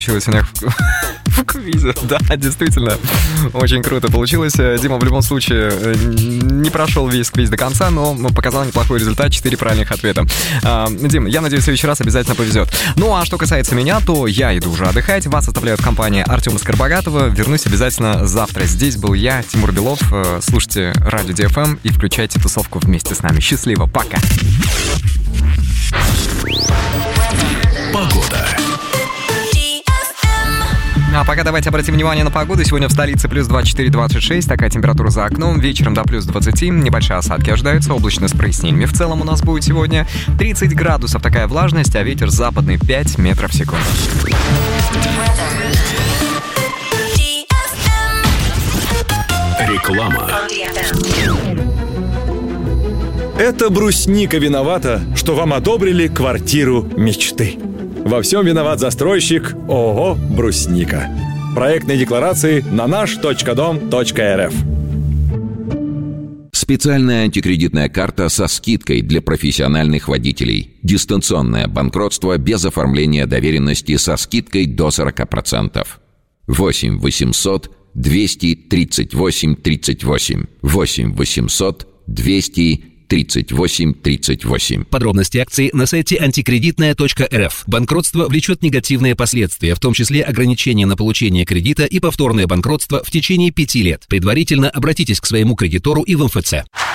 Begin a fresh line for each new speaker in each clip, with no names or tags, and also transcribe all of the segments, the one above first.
Получилось у них в квизе. Да, действительно, очень круто получилось. Дима в любом случае не прошел весь квиз до конца, но показал неплохой результат, 4 правильных ответа. Дим, я надеюсь, в следующий раз обязательно повезет. Ну, а что касается меня, то я иду уже отдыхать. Вас оставляют в компании Артема Скоробогатова. Вернусь обязательно завтра. Здесь был я, Тимур Белов. Слушайте радио DFM и включайте тусовку вместе с нами. Счастливо, пока!
Погода.
А пока давайте обратим внимание на погоду. Сегодня в столице плюс 24-26, такая температура за окном. Вечером до плюс 20, небольшие осадки ожидаются, облачно с прояснениями. В целом у нас будет сегодня 30 градусов, такая влажность, а ветер западный 5 метров в секунду.
Реклама.
Это брусника виновата, что вам одобрили квартиру мечты. Во всем виноват застройщик ООО «Брусника». Проектные декларации на наш.дом.рф.
Специальная антикредитная карта со скидкой для профессиональных водителей. Дистанционное банкротство без оформления доверенности со скидкой до 40%. 8 800 238 38. 8 800 238 38.
Подробности акции на сайте антикредитная.рф. Банкротство влечет негативные последствия, в том числе ограничения на получение кредита и повторное банкротство в течение 5 лет. Предварительно обратитесь к своему кредитору и в МФЦ.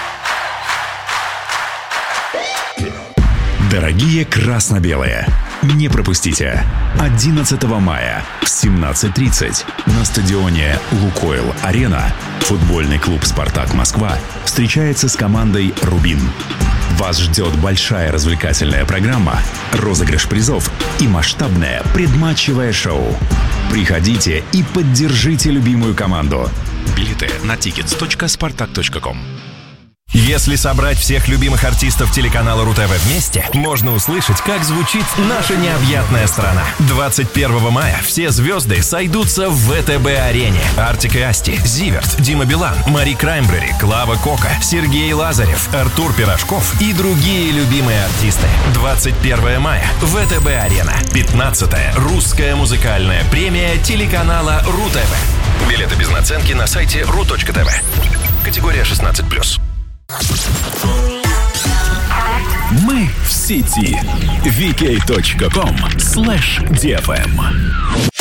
Дорогие красно-белые, не пропустите. 11 мая в 17:30 на стадионе «Лукойл-Арена» футбольный клуб «Спартак Москва» встречается с командой «Рубин». Вас ждет большая развлекательная программа, розыгрыш призов и масштабное предматчевое шоу. Приходите и поддержите любимую команду. Билеты на tickets.spartak.com.
Если собрать всех любимых артистов телеканала РУ-ТВ вместе, можно услышать, как звучит наша необъятная страна. 21 мая все звезды сойдутся в ВТБ-арене. Артик и Асти, Зиверт, Дима Билан, Мари Краймбрери, Клава Кока, Сергей Лазарев, Артур Пирожков и другие любимые артисты. 21 мая, ВТБ-арена. 15-я русская музыкальная премия телеканала РУ-ТВ. Билеты без наценки на сайте ru.tv. Категория 16+.
Мы в сети vk.com/dfm.